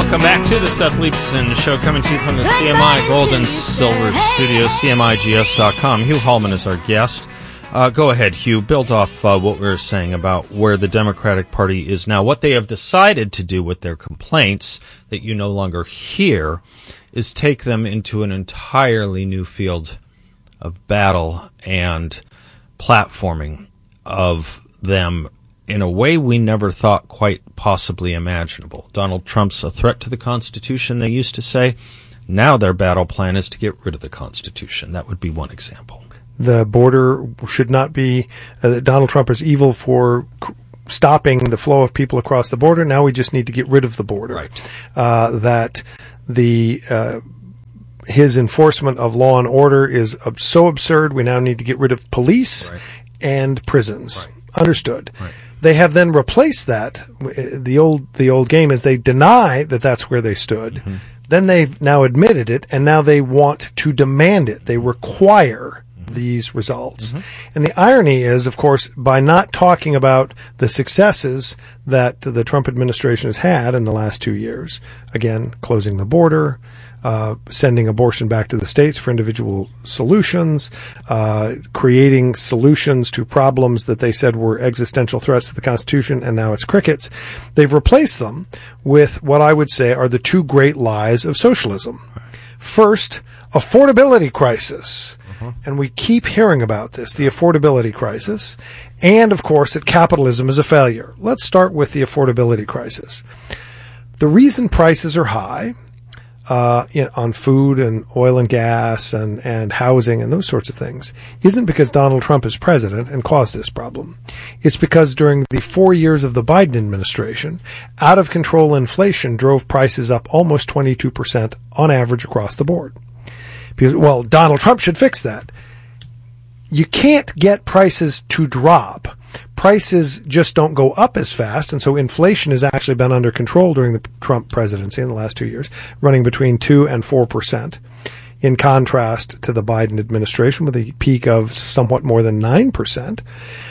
Welcome back to the Seth Leibson Show, coming to you from the CMI Gold and Silver Studio, CMIGS.com. Hugh Hallman is our guest. Go ahead, Hugh. Build off what we were saying about where the Democratic Party is now. What they have decided to do with their complaints that you no longer hear is take them into an entirely new field of battle and platforming of them in a way we never thought quite possibly imaginable. Donald Trump's a threat to the Constitution, they used to say. Now their battle plan is to get rid of the Constitution. That would be one example. The border should not be, Donald Trump is evil for stopping the flow of people across the border. Now we just need to get rid of the border. Right. That his enforcement of law and order is so absurd, we now need to get rid of police and prisons. Right. Understood. Right. They have then replaced that. The old game is they deny that that's where they stood. Mm-hmm. Then they've now admitted it, and now they want to demand it. They require these results. Mm-hmm. And the irony is, of course, by not talking about the successes that the Trump administration has had in the last 2 years, again, closing the border, sending abortion back to the states for individual solutions, creating solutions to problems that they said were existential threats to the Constitution, and now it's crickets. They've replaced them with what I would say are the two great lies of socialism. First, affordability crisis. And we keep hearing about this, the affordability crisis, and, of course, that capitalism is a failure. Let's start with the affordability crisis. The reason prices are high on food and oil and gas and housing and those sorts of things isn't because Donald Trump is president and caused this problem. It's because during the 4 years of the Biden administration, out-of-control inflation drove prices up almost 22% on average across the board. Because, well, Donald Trump should fix that. You can't get prices to drop. Prices just don't go up as fast, and so inflation has actually been under control during the Trump presidency in the last 2 years, running between 2 and 4%, in contrast to the Biden administration with a peak of somewhat more than 9%.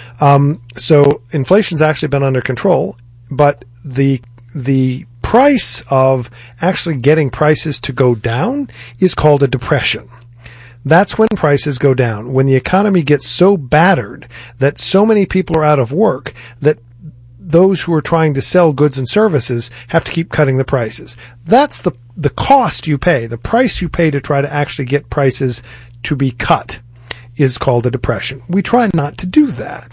So inflation's actually been under control, but the price of actually getting prices to go down is called a depression. That's when prices go down, when the economy gets so battered that so many people are out of work that those who are trying to sell goods and services have to keep cutting the prices. That's the cost you pay. The price you pay to try to actually get prices to be cut is called a depression. We try not to do that.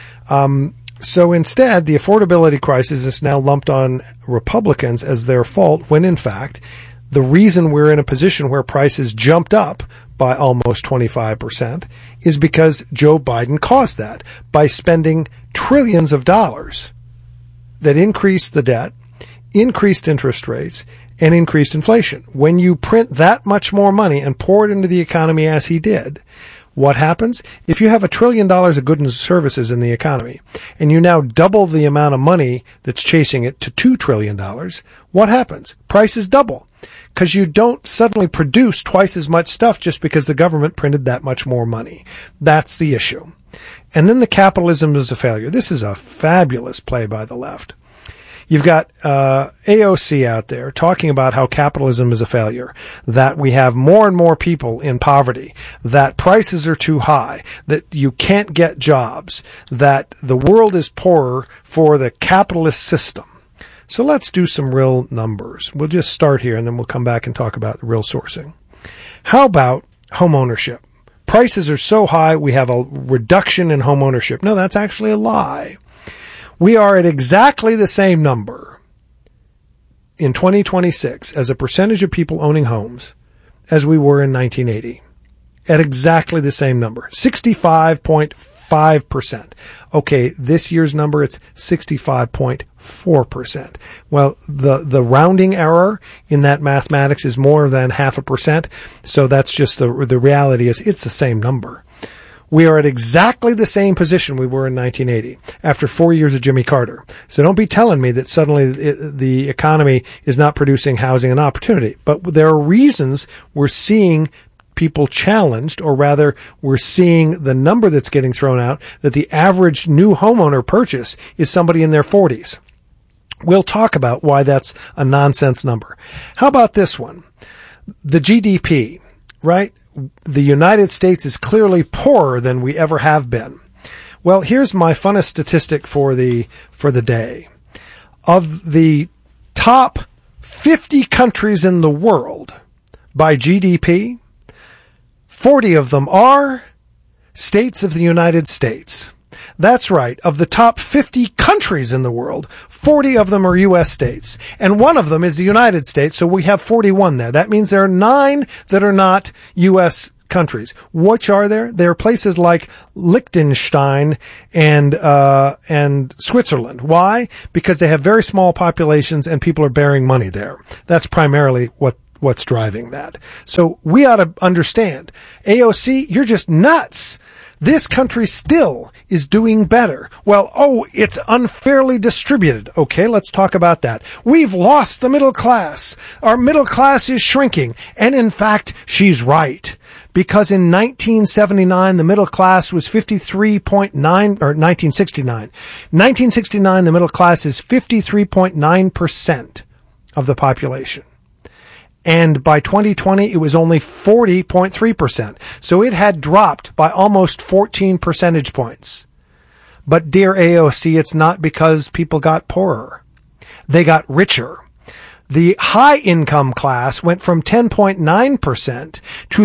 So instead, the affordability crisis is now lumped on Republicans as their fault, when in fact, the reason we're in a position where prices jumped up by almost 25% is because Joe Biden caused that by spending trillions of dollars that increased the debt, increased interest rates, and increased inflation. When you print that much more money and pour it into the economy as he did, what happens? If you have $1 trillion of goods and services in the economy, and you now double the amount of money that's chasing it to $2 trillion, what happens? Prices double. Because you don't suddenly produce twice as much stuff just because the government printed that much more money. That's the issue. And then the capitalism is a failure. This is a fabulous play by the left. You've got AOC out there talking about how capitalism is a failure, that we have more and more people in poverty, that prices are too high, that you can't get jobs, that the world is poorer for the capitalist system. So let's do some real numbers. We'll just start here and then we'll come back and talk about real sourcing. How about home ownership? Prices are so high, we have a reduction in home ownership. No, that's actually a lie. We are at exactly the same number in 2026 as a percentage of people owning homes as we were in 1980. At exactly the same number, 65.5%. Okay, this year's number, it's 65.4%. Well, the rounding error in that mathematics is more than 0.5%, so that's just the reality is it's the same number. We are at exactly the same position we were in 1980 after 4 years of Jimmy Carter. So don't be telling me that suddenly the economy is not producing housing and opportunity. But there are reasons we're seeing people challenged, or rather we're seeing the number that's getting thrown out that the average new homeowner purchase is somebody in their 40s. We'll talk about why that's a nonsense number. How about this one? The GDP, right? The United States is clearly poorer than we ever have been. Well, here's my funnest statistic for the day. Of the top 50 countries in the world by GDP, 40 of them are states of the United States. That's right. Of the top 50 countries in the world, 40 of them are U.S. states. And one of them is the United States, so we have 41 there. That means there are 9 that are not U.S. countries. Which are there? There are places like Liechtenstein and Switzerland. Why? Because they have very small populations and people are bearing money there. That's primarily what's driving that. So we ought to understand, AOC, you're just nuts. This country still is doing better. Well, it's unfairly distributed. Okay, let's talk about that. We've lost the middle class. Our middle class is shrinking. And in fact, she's right. Because in 1979, the middle class was 53.9, or 1969. 1969, the middle class is 53.9% of the population. And by 2020, it was only 40.3%. So it had dropped by almost 14 percentage points. But dear AOC, it's not because people got poorer. They got richer. The high income class went from 10.9% to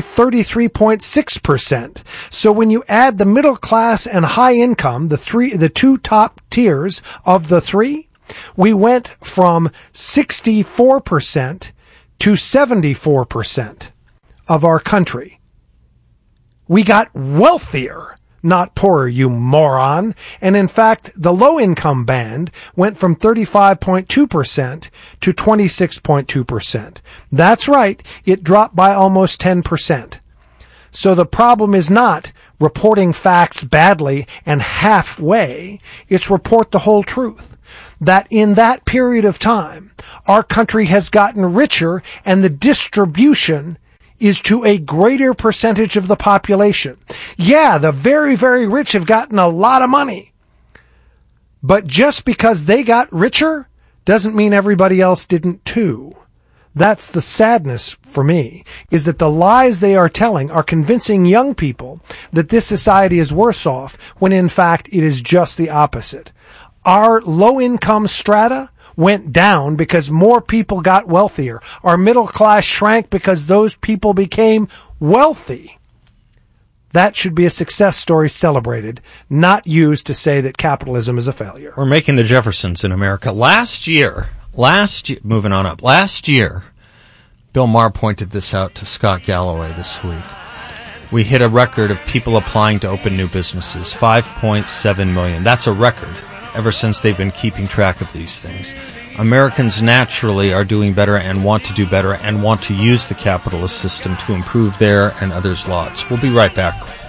33.6%. So when you add the middle class and high income, the two top tiers of the three, we went from 64% to 74% of our country. We got wealthier, not poorer, you moron. And in fact, the low income band went from 35.2% to 26.2%. That's right. It dropped by almost 10%. So the problem is not reporting facts badly and halfway. It's report the whole truth. That in that period of time, our country has gotten richer and the distribution is to a greater percentage of the population. Yeah, the very, very rich have gotten a lot of money. But just because they got richer doesn't mean everybody else didn't too. That's the sadness for me, is that the lies they are telling are convincing young people that this society is worse off when in fact it is just the opposite. Our low-income strata went down because more people got wealthier. Our middle class shrank because those people became wealthy. That should be a success story celebrated, not used to say that capitalism is a failure. We're making the Jeffersons in America. Last year, moving on up, last year, Bill Maher pointed this out to Scott Galloway this week. We hit a record of people applying to open new businesses, 5.7 million. That's a record. Ever since they've been keeping track of these things. Americans naturally are doing better and want to do better and want to use the capitalist system to improve their and others' lots. We'll be right back.